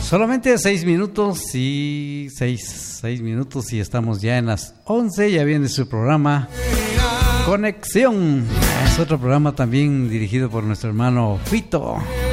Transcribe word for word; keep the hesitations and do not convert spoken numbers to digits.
Solamente seis minutos y seis, seis minutos y estamos ya en las once. Ya viene su programa Conexión. Es otro programa también dirigido por nuestro hermano Fito.